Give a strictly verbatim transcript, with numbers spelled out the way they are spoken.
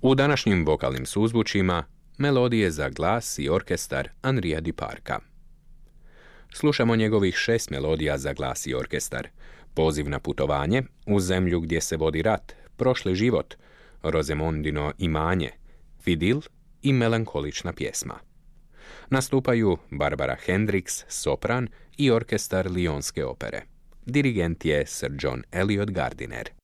U današnjim vokalnim suzvučima melodije za glas i orkestar Henria Duparca. Slušamo njegovih šest melodija za glas i orkestar: Poziv na putovanje, U zemlju gdje se vodi rat, Prošli život, Rozemondino imanje, Fidil i Melankolična pjesma. Nastupaju Barbara Hendricks, sopran i orkestar Lionske opere. Dirigent je Sir John Eliot Gardiner.